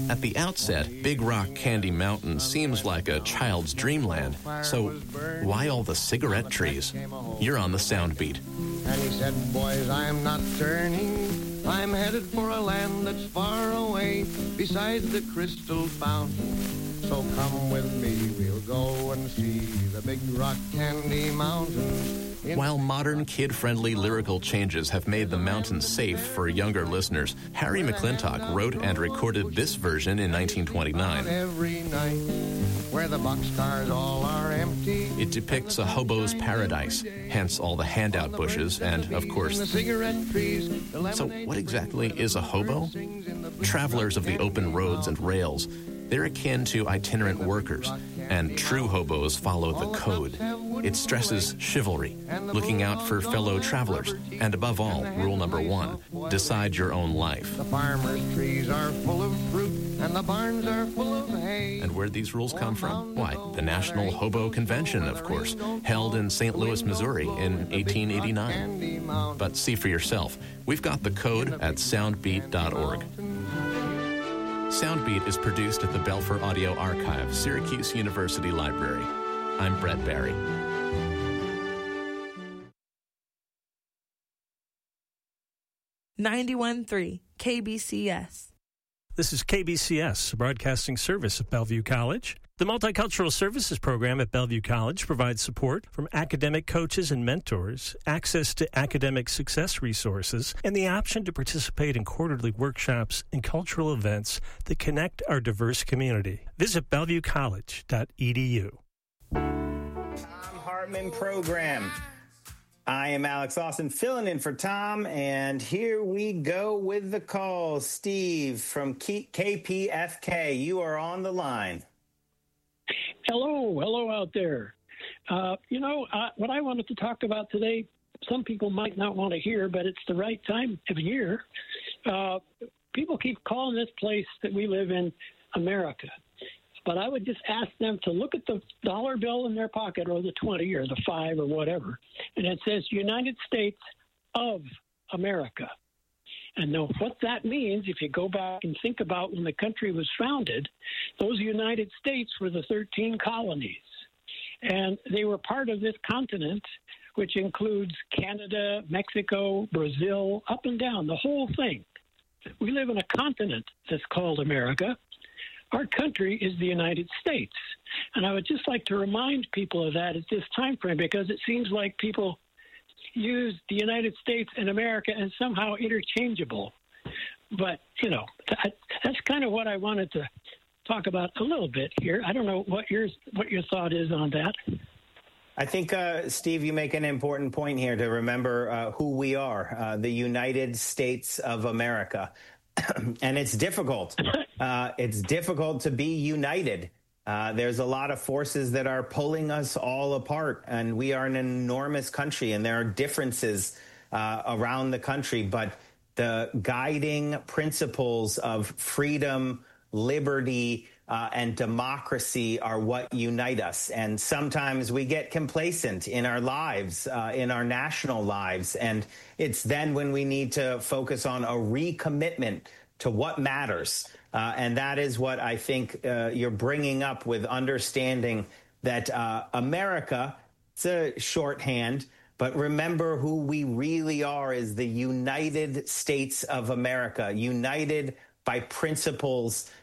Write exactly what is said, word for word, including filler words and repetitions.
At the outset, Big Rock Candy Mountain seems like a child's dreamland. So why all the cigarette trees? You're on the Soundbeat. And he said, boys, I'm not turning. I'm headed for a land that's far away beside the crystal fountain. So come with me, we'll go and see the Big Rock Candy Mountain. While modern, kid-friendly lyrical changes have made the mountain safe for younger listeners, Harry McClintock wrote and recorded this version in nineteen twenty-nine. Every night, where the boxcars all are empty. It depicts a hobo's paradise, hence all the handout bushes and, of course, so what exactly is a hobo? Travelers of the open roads and rails. They're akin to itinerant workers, and true hobos follow the code. It stresses chivalry, looking out for fellow travelers, and above all, rule number one, decide your own life. The farmer's trees are full of fruit, and the barns are full of hay. And where'd these rules come from? Why, the National Hobo Convention, of course, held in Saint Louis, Missouri in eighteen eighty-nine. But see for yourself. We've got the code at soundbeat dot org. Soundbeat is produced at the Belfer Audio Archive, Syracuse University Library. I'm Brett Barry. ninety-one point three K B C S. This is K B C S, a broadcasting service of Bellevue College. The Multicultural Services Program at Bellevue College provides support from academic coaches and mentors, access to academic success resources, and the option to participate in quarterly workshops and cultural events that connect our diverse community. Visit bellevue college dot e d u. Tom Hartman Program. I am Alex Austin, filling in for Tom, and here we go with the call. Steve from K P F K, you are on the line. Hello, hello out there. Uh, you know, uh, what I wanted to talk about today, some people might not want to hear, but it's the right time of year. Uh, people keep calling this place that we live in America. But I would just ask them to look at the dollar bill in their pocket, or the twenty or the five or whatever, and it says United States of America. And now what that means, if you go back and think about when the country was founded, those United States were the thirteen colonies. And they were part of this continent, which includes Canada, Mexico, Brazil, up and down, the whole thing. We live in a continent that's called America. Our country is the United States. And I would just like to remind people of that at this time frame, because it seems like people use the United States and America as somehow interchangeable. But, you know, that, that's kind of what I wanted to talk about a little bit here. I don't know what yours, what your thought is on that. I think, uh, Steve, you make an important point here to remember uh, who we are, uh, the United States of America. And it's difficult. Uh, it's difficult to be united. Uh, there's a lot of forces that are pulling us all apart, and we are an enormous country, and there are differences uh, around the country, but the guiding principles of freedom, liberty, uh, and democracy are what unite us. And sometimes we get complacent in our lives, uh, in our national lives, and it's then when we need to focus on a recommitment to what matters. Uh, and that is what I think uh, you're bringing up with understanding that uh, America, it's a shorthand, but remember who we really are is the United States of America, united by principles